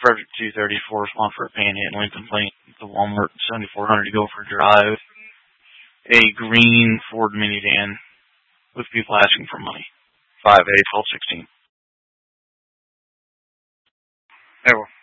Frederick 234, Swampford panhandling complaint. The Walmart 7400 to Gopher Drive. A green Ford minivan with people asking for money. 5A 1216. Hey, well.